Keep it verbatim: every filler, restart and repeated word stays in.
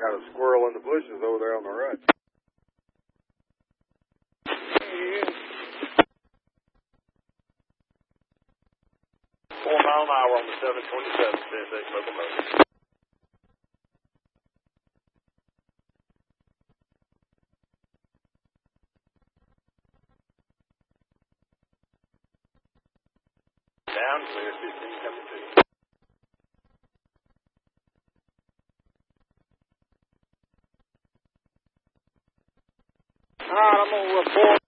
Got a squirrel in the bushes over there on the right. Four mile an hour on the seven twenty-seven, C S X locomotive. Down, clear, fifteen coming to you. All right, I'm going to report.